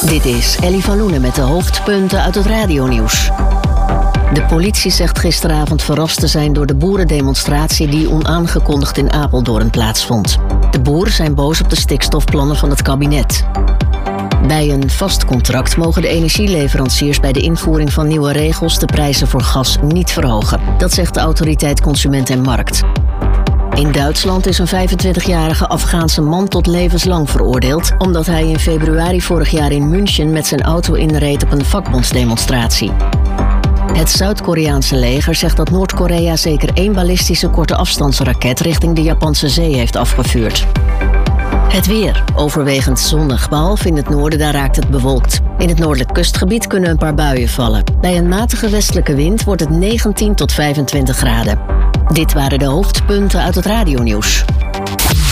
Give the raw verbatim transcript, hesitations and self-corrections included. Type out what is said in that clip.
Dit is Ellie van Loenen met de hoofdpunten uit het radionieuws. De politie zegt gisteravond verrast te zijn door de boerendemonstratie die onaangekondigd in Apeldoorn plaatsvond. De boeren zijn boos op de stikstofplannen van het kabinet. Bij een vast contract mogen de energieleveranciers bij de invoering van nieuwe regels de prijzen voor gas niet verhogen. Dat zegt de autoriteit Consument en Markt. In Duitsland is een vijfentwintigjarige Afghaanse man tot levenslang veroordeeld, omdat hij in februari vorig jaar in München met zijn auto inreed op een vakbondsdemonstratie. Het Zuid-Koreaanse leger zegt dat Noord-Korea zeker één ballistische korte afstandsraket richting de Japanse zee heeft afgevuurd. Het weer. Overwegend zonnig, behalve in het noorden, daar raakt het bewolkt. In het noordelijk kustgebied kunnen een paar buien vallen. Bij een matige westelijke wind wordt het negentien tot vijfentwintig graden. Dit waren de hoofdpunten uit het radionieuws.